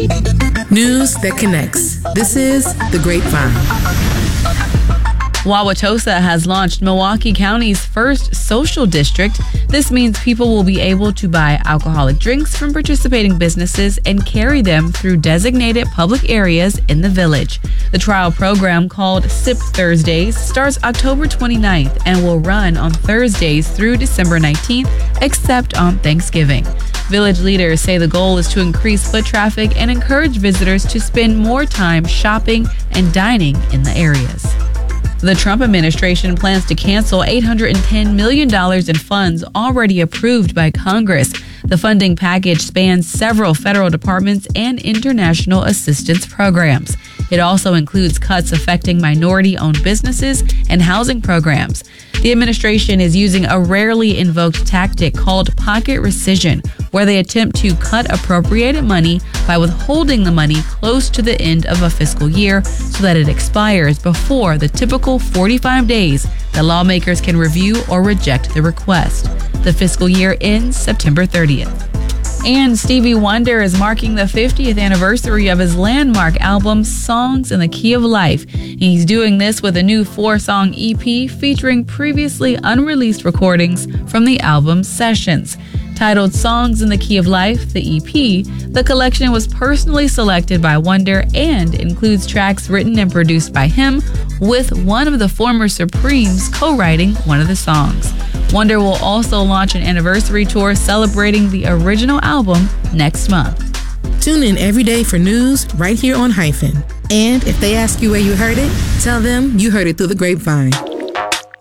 News that connects. This is The Grapevine. Wauwatosa has launched Milwaukee County's first social district. This means people will be able to buy alcoholic drinks from participating businesses and carry them through designated public areas in the village. The trial program, called Sip Thursdays, starts October 29th and will run on Thursdays through December 19th, except on Thanksgiving. Village leaders say the goal is to increase foot traffic and encourage visitors to spend more time shopping and dining in the areas. The Trump administration plans to cancel $810 million in funds already approved by Congress. The funding package spans several federal departments and international assistance programs. It also includes cuts affecting minority-owned businesses and housing programs. The administration is using a rarely invoked tactic called pocket rescission, where they attempt to cut appropriated money by withholding the money close to the end of a fiscal year so that it expires before the typical 45 days that lawmakers can review or reject the request. The fiscal year ends September 30th. And Stevie Wonder is marking the 50th anniversary of his landmark album, Songs in the Key of Life. He's doing this with a new 4-song EP featuring previously unreleased recordings from the album's sessions. Titled Songs in the Key of Life, the EP, the collection was personally selected by Wonder and includes tracks written and produced by him, with one of the former Supremes co-writing one of the songs. Wonder will also launch an anniversary tour celebrating the original album next month. Tune in every day for news right here on Hyphen. And if they ask you where you heard it, tell them you heard it through the grapevine.